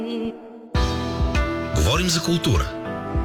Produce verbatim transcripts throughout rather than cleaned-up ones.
Говорим за култура.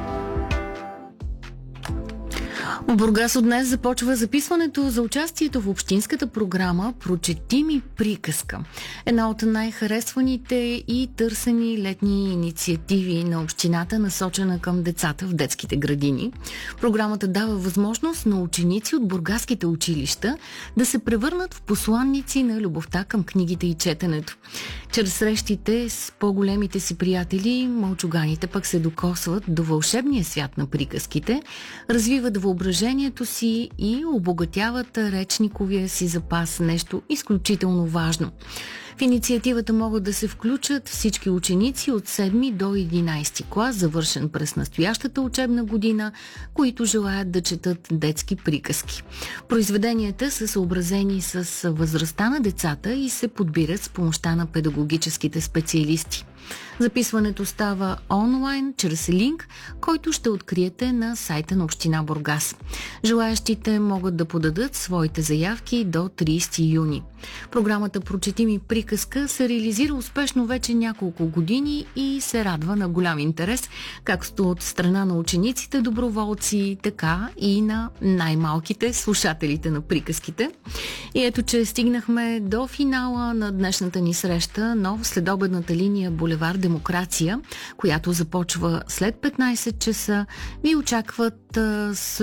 В Бургас от днес започва записването за участието в общинската програма "Прочети ми приказка". Една от най-харесваните и търсени летни инициативи на общината, насочена към децата в детските градини. Програмата дава възможност на ученици от бургаските училища да се превърнат в посланници на любовта към книгите и четенето. Чрез срещите с по-големите си приятели, мълчуганите пък се докосват до вълшебния свят на приказките, развиват въображението си и обогатяват речниковия си запас, нещо изключително важно. В инициативата могат да се включат всички ученици от седми до единайсети клас, завършен през настоящата учебна година, които желаят да четат детски приказки. Произведенията са съобразени с възрастта на децата и се подбират с помощта на педагогическите специалисти. Записването става онлайн чрез линк, който ще откриете на сайта на община Бургас. Желаящите могат да подадат своите заявки до трийсети юни. Програмата "Прочети ми приказка" се реализира успешно вече няколко години и се радва на голям интерес, както от страна на учениците доброволци, така и на най-малките, слушателите на приказките. И ето, че стигнахме до финала на днешната ни среща, но в следобедната линия булевард Демокрация, която започва след петнайсет часа, ви очакват а, с